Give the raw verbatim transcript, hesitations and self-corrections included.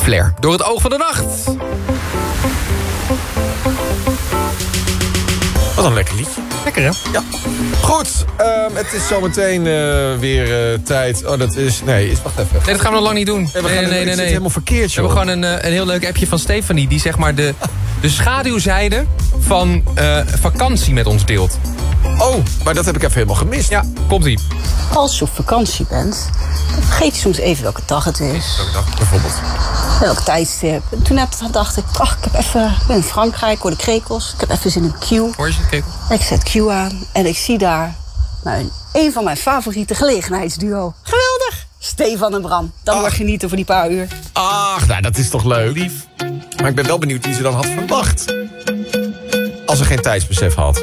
Flair. Door het oog van de nacht. Wat een lekker liedje. Lekker, hè? Ja. Goed, um, het is zometeen uh, weer uh, tijd. Oh, dat is... Nee, is, wacht even. Nee, dat gaan we nog lang niet doen. Nee, we nee, gaan nee, nee, nee, nee. helemaal verkeerd, joh. We hebben gewoon een, een heel leuk appje van Stefanie... die zeg maar de, de schaduwzijde van uh, vakantie met ons deelt. Oh, maar dat heb ik even helemaal gemist. Ja, komt-ie. Als je op vakantie bent, dan vergeet je soms even welke dag het is. Welke dag, bijvoorbeeld? Welk tijdstip. En toen dacht ik, ach, ik heb even, ik ben in Frankrijk, hoor de krekels. Ik heb even zin in Q. Hoor je ze, kekel? Ik zet Q aan en ik zie daar nou, een van mijn favoriete gelegenheidsduo. Geweldig! Stefan en Bram. Dan Ach. wordt genieten voor die paar uur. Ach, nou, dat is toch leuk. Lief. Maar ik ben wel benieuwd wie ze dan had verwacht. Als ze geen tijdsbesef had.